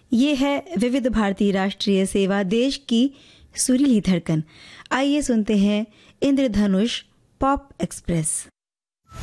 ये है विविध भारती राष्ट्रीय सेवा, देश की सुरीली धड़कन। आइए सुनते हैं इंद्रधनुष पॉप एक्सप्रेस।